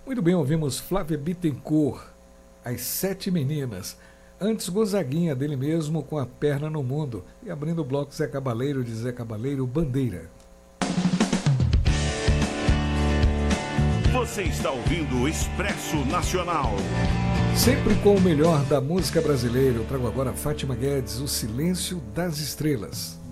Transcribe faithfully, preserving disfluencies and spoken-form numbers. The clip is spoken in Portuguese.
Muito bem, ouvimos Flávia Bittencourt, As Sete Meninas. Antes, Gonzaguinha, dele mesmo, Com a Perna no Mundo. E abrindo o bloco, Zé Cabaleiro, de Zé Cabaleiro, Bandeira. Você está ouvindo o Expresso Nacional. Sempre com o melhor da música brasileira. Eu trago agora Fátima Guedes, O Silêncio das Estrelas.